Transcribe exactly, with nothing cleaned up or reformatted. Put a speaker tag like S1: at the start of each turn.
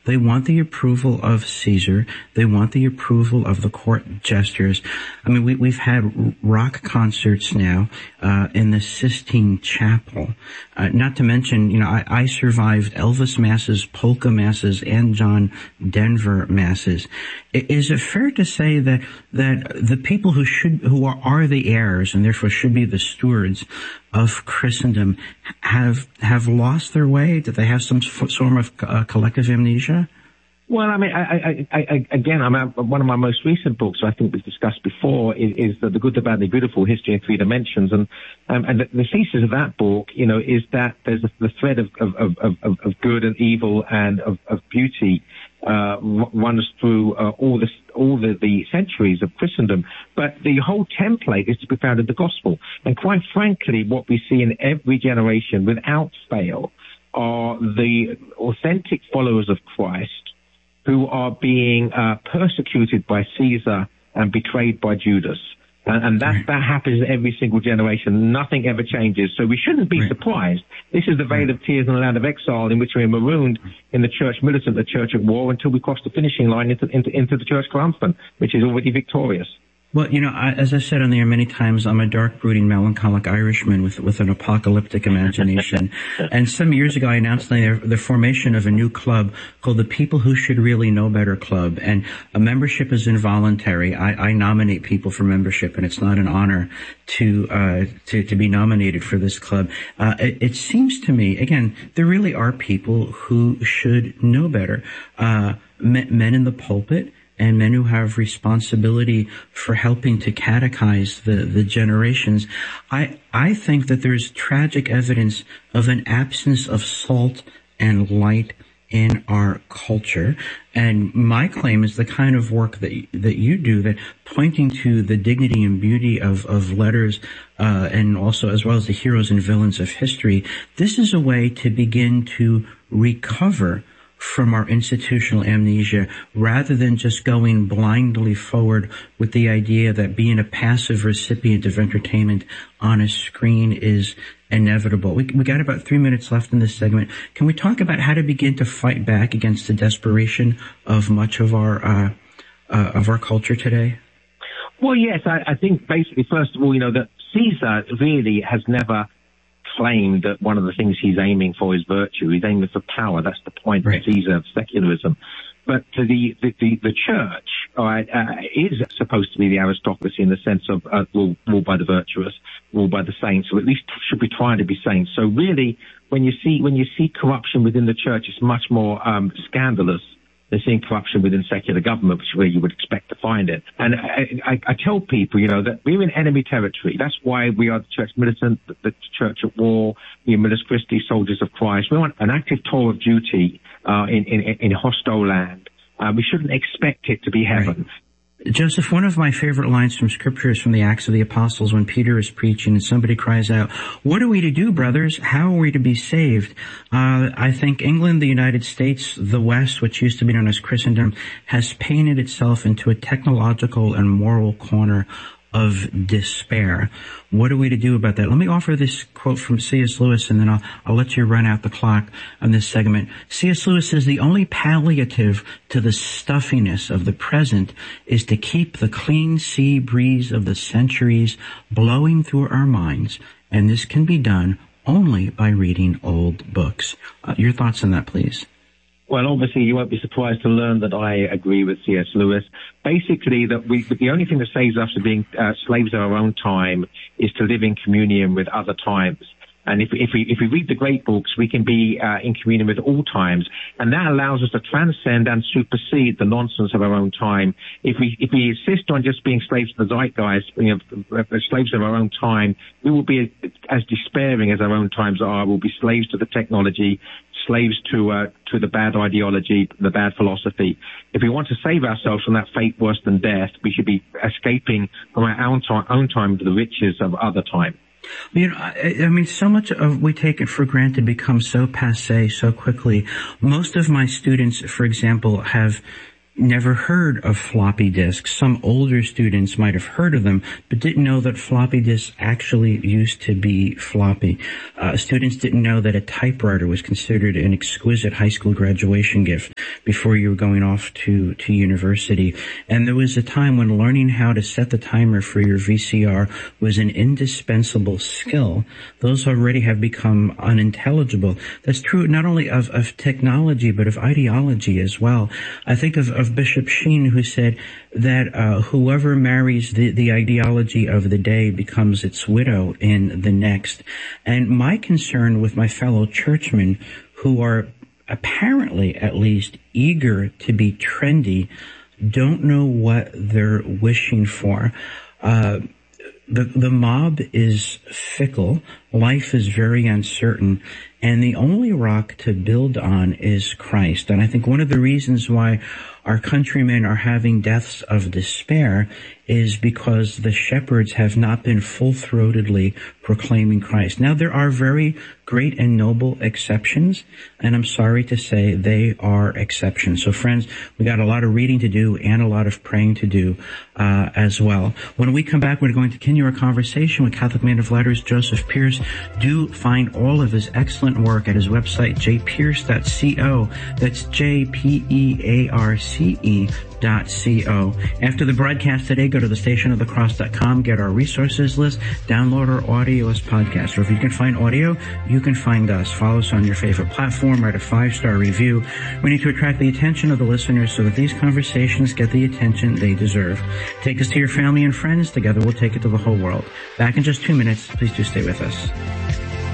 S1: They want the approval of Caesar. They want the approval of the court jesters. I mean, we, we've had rock concerts now uh, in the Sistine Chapel. Uh, not to mention, you know, I, I survived Elvis masses, polka masses, and John Denver masses. Is it fair to say that that the people who should who are, are the heirs and therefore should be the stewards of Christendom have have lost their way? Do they have some form of uh, collective amnesia?
S2: Well, I mean, I, I, I, again, I'm one of my most recent books, I think we've discussed before, is, is the, the Good, the Bad, and the Beautiful: History in Three Dimensions, and um, and the, the thesis of that book, you know, is that there's a, the thread of of, of, of of good and evil and of, of beauty uh, runs through uh, all the all the, the centuries of Christendom, but the whole template is to be found in the gospel, and quite frankly, what we see in every generation, without fail, are the authentic followers of Christ who are being uh, persecuted by Caesar and betrayed by Judas. And, and that, right. that happens every single generation. Nothing ever changes. So we shouldn't be right. surprised. This is the vale of tears and the land of exile in which we're marooned in the church militant, the church at war, until we cross the finishing line into, into, into the church triumphant, which is already victorious.
S1: Well, you know, I, as I said on the air many times, I'm a dark, brooding, melancholic Irishman with with an apocalyptic imagination. And some years ago, I announced the, the formation of a new club called the People Who Should Really Know Better Club. And a membership is involuntary. I, I nominate people for membership, and it's not an honor to uh to, to be nominated for this club. Uh, it, it seems to me, again, there really are people who should know better. Uh, men, men in the pulpit, and men who have responsibility for helping to catechize the, the generations. I, I think that there's tragic evidence of an absence of salt and light in our culture. And my claim is the kind of work that, that you do, that pointing to the dignity and beauty of, of letters, uh, and also as well as the heroes and villains of history. This is a way to begin to recover from our institutional amnesia, rather than just going blindly forward with the idea that being a passive recipient of entertainment on a screen is inevitable. We, we got about three minutes left in this segment. Can we talk about how to begin to fight back against the desperation of much of our uh, uh of our culture today?
S2: Well, yes, I, I think basically, first of all, you know, that Caesar really has never claimed that one of the things he's aiming for is virtue. He's aiming for power. That's the point right. of Caesar, of secularism. But to the, the, the, the church all right, uh, is supposed to be the aristocracy in the sense of uh, ruled, ruled by the virtuous, ruled by the saints, or at least should be trying to be saints. So really, when you see when you see corruption within the church, it's much more um, scandalous than seeing corruption within secular government, which is where you would expect to find it. And I, I, I tell people, you know, that we're in enemy territory. That's why we are the church militant, the, the church at war, the Millis Christi, soldiers of Christ. We want an active tour of duty uh, in, in, in hostile land. Uh, we shouldn't expect it to be heaven.
S1: Right. Joseph, one of my favorite lines from Scripture is from the Acts of the Apostles when Peter is preaching and somebody cries out, "What are we to do, brothers? How are we to be saved?" Uh, I think England, the United States, the West, which used to be known as Christendom, has painted itself into a technological and moral corner of despair. What are we to do about that? Let me offer this quote from C S Lewis, and then I'll, I'll let you run out the clock on this segment. C S Lewis says the only palliative to the stuffiness of the present is to keep the clean sea breeze of the centuries blowing through our minds, and this can be done only by reading old books. Uh, your thoughts on that, please?
S2: Well, obviously, you won't be surprised to learn that I agree with C S Lewis. Basically, that we, the only thing that saves us from being uh, slaves of our own time is to live in communion with other times. And if, if we if we read the great books, we can be uh, in communion with all times, and that allows us to transcend and supersede the nonsense of our own time. If we if we insist on just being slaves to the zeitgeist, you know, slaves of our own time, we will be as despairing as our own times are. We'll be slaves to the technology, slaves to uh, to the bad ideology, the bad philosophy. If we want to save ourselves from that fate worse than death, we should be escaping from our own time, own time to the riches of other time.
S1: You know, I, I mean, so much of we take it for granted becomes so passé so quickly. Most of my students, for example, have never heard of floppy disks. Some older students might have heard of them, but didn't know that floppy disks actually used to be floppy. Uh, students didn't know that a typewriter was considered an exquisite high school graduation gift before you were going off to, to university. And there was a time when learning how to set the timer for your V C R was an indispensable skill. Those already have become unintelligible. That's true not only of, of technology, but of ideology as well. I think of, of Bishop Sheen, who said that uh, whoever marries the, the ideology of the day becomes its widow in the next. And my concern with my fellow churchmen who are apparently at least eager to be trendy don't know what they're wishing for. Uh, the, the mob is fickle. Life is very uncertain. And the only rock to build on is Christ. And I think one of the reasons why our countrymen are having deaths of despair is because the shepherds have not been full-throatedly proclaiming Christ. Now, there are very great and noble exceptions, and I'm sorry to say they are exceptions. So, friends, we got a lot of reading to do and a lot of praying to do uh, as well. When we come back, we're going to continue our conversation with Catholic man of letters Joseph Pearce. Do find all of his excellent work at his website, j pearce dot co. That's J P E A R C E dot co. After the broadcast today, go to the station of the cross dot com, get our resources list, download our audio as podcast. Or if you can find audio, you can find us. Follow us on your favorite platform, write a five-star review. We need to attract the attention of the listeners so that these conversations get the attention they deserve. Take us to your family and friends. Together we'll take it to the whole world. Back in just two minutes. Please do stay with us.